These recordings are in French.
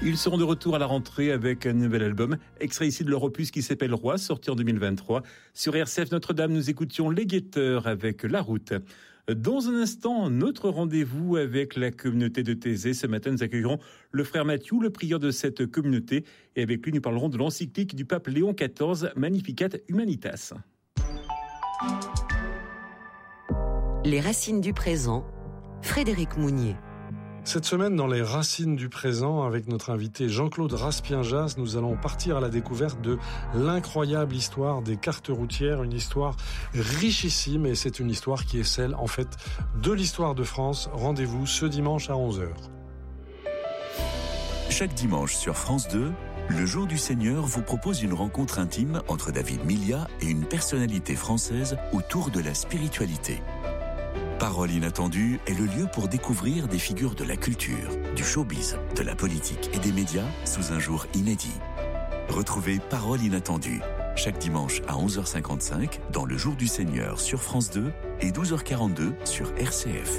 Ils seront de retour à la rentrée avec un nouvel album, extrait ici de leur opus qui s'appelle Roi, sorti en 2023. Sur RCF Notre-Dame, nous écoutions Les Guetteurs avec La Route. Dans un instant, notre rendez-vous avec la communauté de Thésée. Ce matin, nous accueillerons le frère Mathieu, le prieur de cette communauté. Et avec lui, nous parlerons de l'encyclique du pape Léon XIV, Magnificat Humanitas. Les racines du présent, Frédéric Mounier. Cette semaine, dans les racines du présent, avec notre invité Jean-Claude Raspienjas, nous allons partir à la découverte de l'incroyable histoire des cartes routières, une histoire richissime, et c'est une histoire qui est celle, en fait, de l'histoire de France. Rendez-vous ce dimanche à 11h. Chaque dimanche sur France 2, le Jour du Seigneur vous propose une rencontre intime entre David Milia et une personnalité française autour de la spiritualité. Parole inattendue est le lieu pour découvrir des figures de la culture, du showbiz, de la politique et des médias sous un jour inédit. Retrouvez Parole inattendue chaque dimanche à 11h55 dans le Jour du Seigneur sur France 2 et 12h42 sur RCF.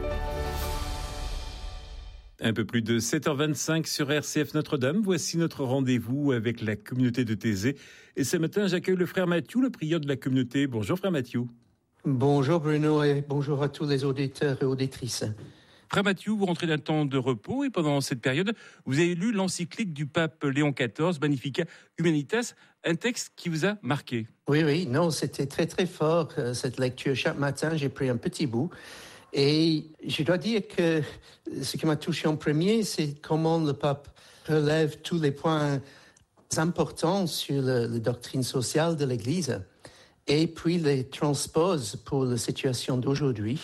Un peu plus de 7h25 sur RCF Notre-Dame. Voici notre rendez-vous avec la communauté de Thésée. Et ce matin, j'accueille le frère Mathieu, le prieur de la communauté. Bonjour frère Mathieu. Bonjour Bruno et bonjour à tous les auditeurs et auditrices. Frère Mathieu, vous rentrez d'un temps de repos et pendant cette période, vous avez lu l'encyclique du pape Léon XIV, Magnificat Humanitas, un texte qui vous a marqué. Oui, non, c'était très très fort cette lecture. Chaque matin, j'ai pris un petit bout et je dois dire que ce qui m'a touché en premier, c'est comment le pape relève tous les points importants sur la doctrine sociale de l'Église. Et puis les transpose pour la situation d'aujourd'hui,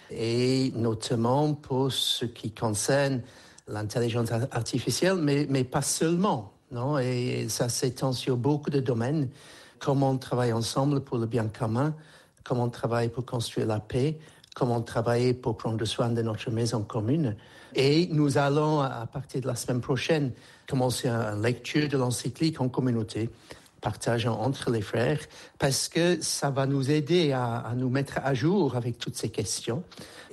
et notamment pour ce qui concerne l'intelligence artificielle, mais pas seulement, non? Et ça s'étend sur beaucoup de domaines. Comment on travaille ensemble pour le bien commun, comment on travaille pour construire la paix, comment travailler pour prendre soin de notre maison commune. Et nous allons, à partir de la semaine prochaine, commencer une lecture de l'encyclique en communauté, partageant entre les frères, parce que ça va nous aider à nous mettre à jour avec toutes ces questions.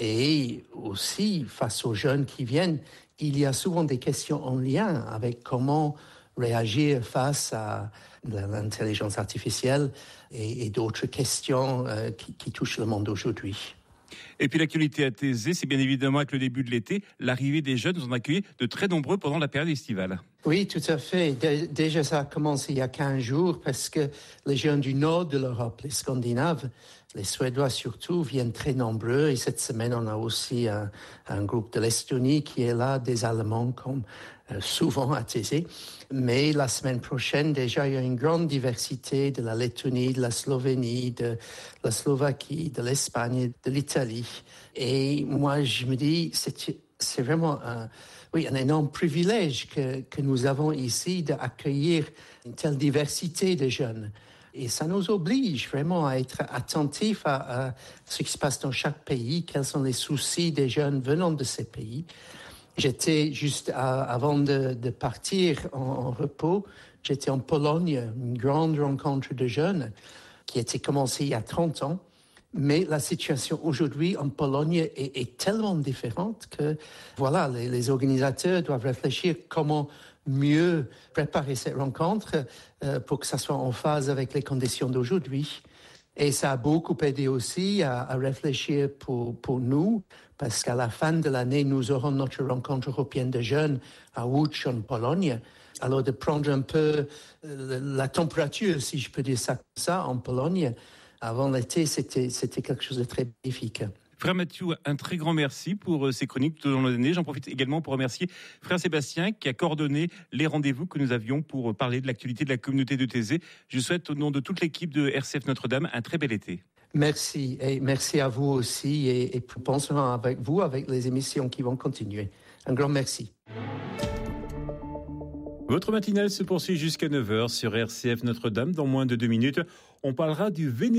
Et aussi, face aux jeunes qui viennent, il y a souvent des questions en lien avec comment réagir face à l'intelligence artificielle et d'autres questions qui touchent le monde aujourd'hui. Et puis l'actualité à Thésée, c'est bien évidemment avec le début de l'été, l'arrivée des jeunes. Nous en accueillis de très nombreux pendant la période estivale. Oui, tout à fait. Déjà, ça a commencé il y a 15 jours parce que les jeunes du nord de l'Europe, les Scandinaves, les Suédois surtout, viennent très nombreux. Et cette semaine, on a aussi un groupe de l'Estonie qui est là, des Allemands comme souvent à Thésée. Mais la semaine prochaine, déjà, il y a une grande diversité de la Lettonie, de la Slovénie, de la Slovaquie, de l'Espagne, de l'Italie. Et moi, je me dis, c'est vraiment un énorme privilège que nous avons ici d'accueillir une telle diversité de jeunes. Et ça nous oblige vraiment à être attentifs à ce qui se passe dans chaque pays, quels sont les soucis des jeunes venant de ces pays. J'étais juste avant de partir en repos, j'étais en Pologne, une grande rencontre de jeunes qui était commencée il y a 30 ans. Mais la situation aujourd'hui en Pologne est tellement différente que voilà, les organisateurs doivent réfléchir comment mieux préparer cette rencontre pour que ça soit en phase avec les conditions d'aujourd'hui. Et ça a beaucoup aidé aussi à réfléchir pour nous, parce qu'à la fin de l'année, nous aurons notre rencontre européenne de jeunes à Łódź en Pologne. Alors de prendre un peu la température, si je peux dire ça comme ça, en Pologne, avant l'été, c'était quelque chose de très bénéfique. Frère Mathieu, un très grand merci pour ces chroniques tout au long de l'année. J'en profite également pour remercier Frère Sébastien qui a coordonné les rendez-vous que nous avions pour parler de l'actualité de la communauté de Thésée. Je souhaite au nom de toute l'équipe de RCF Notre-Dame un très bel été. Merci, et merci à vous aussi, et pensons avec vous, avec les émissions qui vont continuer. Un grand merci. Votre matinale se poursuit jusqu'à 9h sur RCF Notre-Dame. Dans moins de 2 minutes, on parlera du Vénézuela.